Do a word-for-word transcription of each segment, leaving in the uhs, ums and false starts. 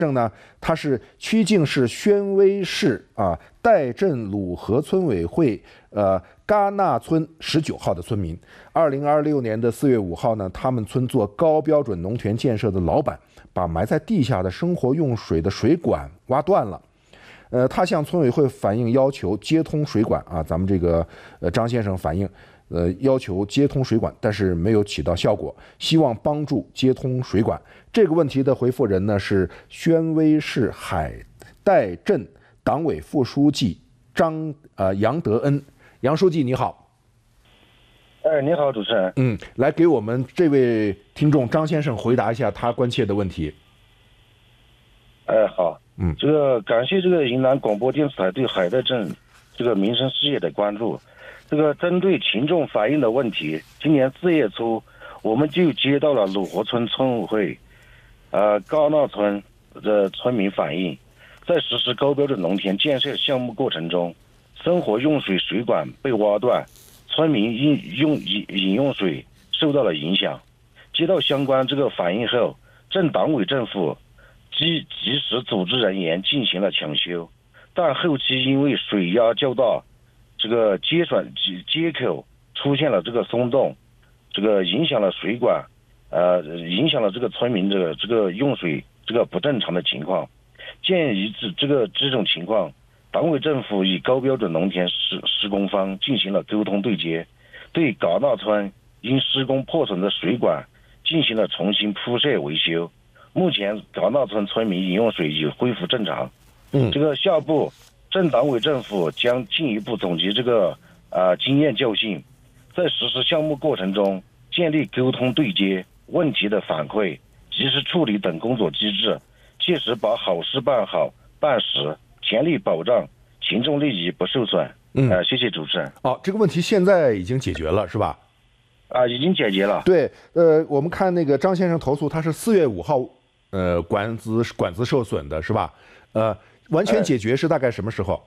生呢，他是曲靖市宣威市啊代镇鲁河村委会呃嘎纳村十九号的村民。二零二六年的四月五号呢，他们村做高标准农田建设的老板，把埋在地下的生活用水的水管挖断了。呃，他向村委会反映要求接通水管啊，咱们这个呃张先生反映。呃，要求接通水管，但是没有起到效果，希望帮助接通水管。这个问题的回复人呢是宣威市海岱镇党委副书记张呃杨德恩。杨书记你好。 哎，你好，主持人。 嗯，来给我们这位听众张先生回答一下他关切的问题。 哎，好。 嗯， 这个感谢这个云南广播电视台对海岱镇这个民生事业的关注。这个针对群众反映的问题，今年四月初，我们就接到了鲁河村村委会，呃高纳村的村民反映，在实施高标准农田建设项目过程中，生活用水水管被挖断，村民饮用饮饮用水受到了影响。接到相关这个反映后，镇党委政府及及时组织人员进行了抢修，但后期因为水压较大，这个接转接口出现了这个松动，这个影响了水管，呃，影响了这个村民这个这个用水这个不正常的情况。鉴于这这个这种情况，党委政府与高标准农田施施工方进行了沟通对接，对嘎纳村因施工破损的水管进行了重新铺设维修。目前嘎纳村村民饮用水已恢复正常。 嗯， 这个下步。镇党委政府将进一步总结这个呃经验教训，在实施项目过程中建立沟通对接、问题的反馈、及时处理等工作机制，切实把好事办好办实，全力保障群众利益不受损。嗯，呃，谢谢主持人。 哦，这个问题现在已经解决了，是吧？ 啊，已经解决了。 对，呃，我们看那个张先生投诉，他是四月五号，呃，管子管子受损的是吧？呃。完全解决是大概什么时候？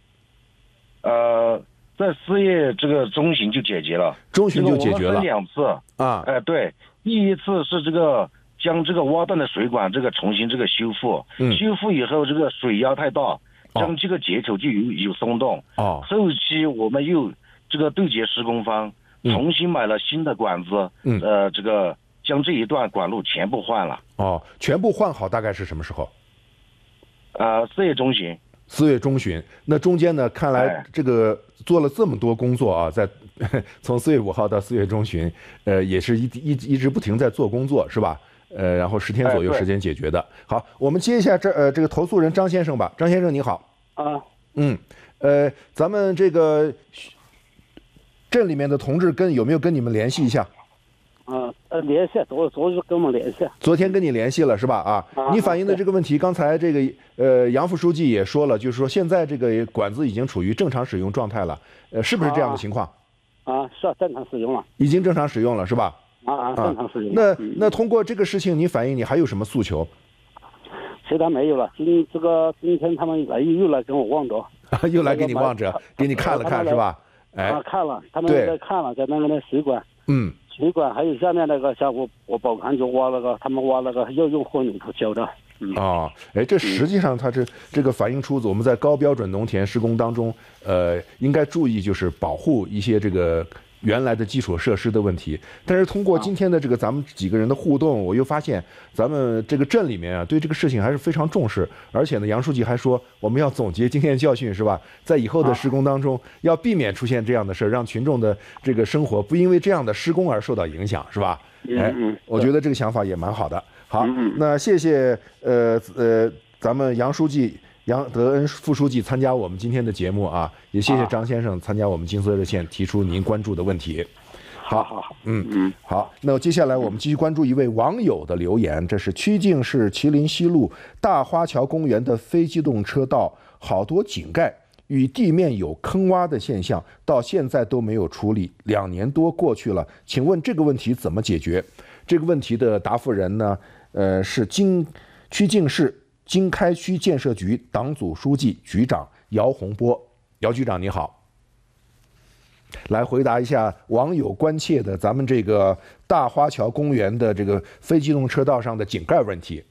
呃，在四月这个中旬就解决了， 中旬就解决了。 分两次啊， 哎、呃，对，第一次是这个将这个挖断的水管这个重新这个修复，嗯、修复以后这个水压太大，将这个接口就有有松动。哦，后期我们又这个对接施工方，重新买了新的管子，嗯、呃，这个将这一段管路全部换了。 哦，全部换好大概是什么时候？ 呃，四月中旬， 四月中旬，那中间呢？看来这个做了这么多工作啊，在从四月五号到四月中旬，呃，也是一一一直不停在做工作，是吧？呃，然后十天左右时间解决的。好，我们接一下这呃这个投诉人张先生吧。张先生你好。 啊。 嗯，呃，咱们这个镇里面的同志跟有没有跟你们联系一下？ 啊，呃，联系，昨昨日跟我们联系。 昨天跟你联系了是吧？啊，啊你反映的这个问题，刚才这个呃杨副书记也说了，就是说现在这个管子已经处于正常使用状态了，呃，是不是这样的情况？ 啊，啊是啊，正常使用了。 已经正常使用了是吧？ 啊啊，正常使用。 那那通过这个事情，你反映你还有什么诉求？ 其他没有了。今这个今天他们来又来跟我望着。 又来给你望着，给你看了看是吧？ 哎，啊，看了，他们在看了，在那个那水管。 嗯。 水管还有下面那个，像我我保康就挖了个，他们挖了个要用混凝土浇的。 嗯、哦，哎，这实际上它是、嗯、这个反映出我们在高标准农田施工当中，呃，应该注意就是保护一些这个原来的基础设施的问题。但是通过今天的这个咱们几个人的互动，我又发现咱们这个镇里面啊，对这个事情还是非常重视。而且呢，杨书记还说我们要总结经验教训，是吧？在以后的施工当中，要避免出现这样的事，让群众的这个生活不因为这样的施工而受到影响，是吧？哎，我觉得这个想法也蛮好的。好，那谢谢呃呃咱们杨书记。杨德恩副书记参加我们今天的节目啊，也谢谢张先生参加我们金色热线提出您关注的问题。 好好好， 嗯嗯，好。那接下来我们继续关注一位网友的留言，这是曲靖市麒麟西路大花桥公园的非机动车道好多井盖与地面有坑洼的现象，到现在都没有处理，两年多过去了，请问这个问题怎么解决？这个问题的答复人呢，呃，是经曲靖市经开区建设局党组书记、局长姚洪波。姚局长你好，来回答一下网友关切的咱们这个大花桥公园的这个非机动车道上的井盖问题。